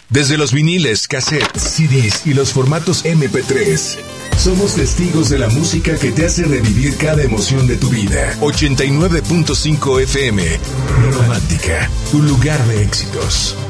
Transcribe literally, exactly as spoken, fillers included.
Desde los viniles, cassettes, C Ds y los formatos eme pe tres, somos testigos de la música que te hace revivir cada emoción de tu vida. ochenta y nueve punto cinco efe eme, Romántica, un lugar de éxitos.